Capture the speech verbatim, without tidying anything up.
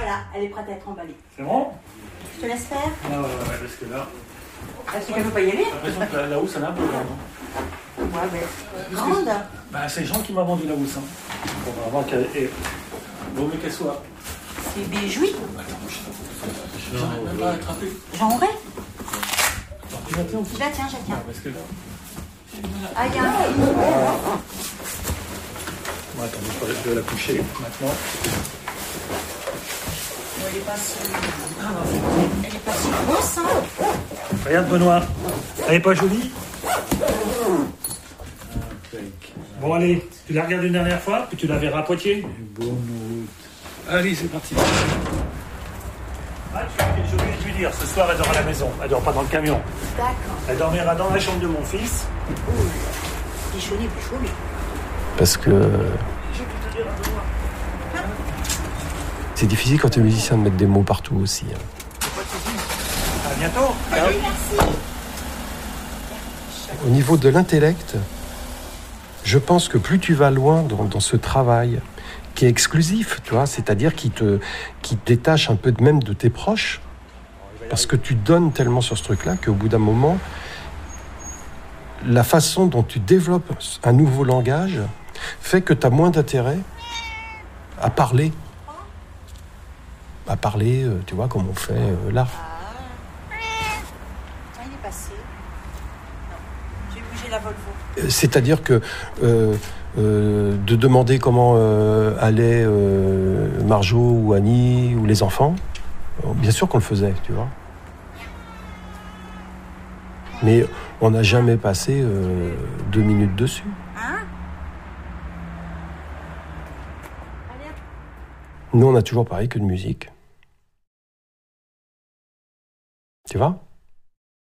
Voilà, elle est prête à être emballée. C'est bon? Je te laisse faire? Ah ouais, ouais, parce que là... Est-ce qu'elle ne veut pas y aller? J'ai l'impression que la, la housse, elle est un peu grande. Ouais, mais... Grande? Bah, c'est Jean qui m'a vendu la housse. Hein. Bon, bah, avant qu'elle... Et... Vaut mieux qu'elle soit... C'est bijoui. J'arrive même pas à attraper. J'en aurais? Attends, tu la tiens ou Je la tiens, je la tiens. Ah, parce que là... Ah, il y a un... Bon, attends, je vais la coucher maintenant. Elle est pas si... Elle est pas si grosse, hein? Regarde, Benoît. Elle est pas jolie? Bon, allez, tu la regardes une dernière fois, puis tu la verras à Poitiers. Bonne route. Allez, c'est parti. Ah, j'ai oublié de lui dire, ce soir, elle dort à la maison. Elle dort pas dans le camion. D'accord. Elle dormira dans la chambre de mon fils. Bichonné, bichonné. Parce que J'ai pu te dire à Benoît. c'est difficile quand tu es musicien de mettre des mots partout aussi. Hein. Pas de soucis. À bientôt. Allez, merci. Au niveau de l'intellect, je pense que plus tu vas loin dans, dans ce travail qui est exclusif, tu vois, c'est-à-dire qui te, qui te détache un peu de, même de tes proches, parce que tu donnes tellement sur ce truc-là qu'au bout d'un moment, la façon dont tu développes un nouveau langage fait que tu as moins d'intérêt à parler. À parler, euh, tu vois, comme on fait euh, là. Ah, il est passé. Non, j'ai bougé la Volvo. Euh, C'est-à-dire que euh, euh, de demander comment euh, allaient euh, Marjo ou Annie ou les enfants, euh, bien sûr qu'on le faisait, tu vois. Mais on n'a jamais passé euh, deux minutes dessus. Hein? Allez, hop. Nous, on a toujours parlé que de musique. Tu vois ?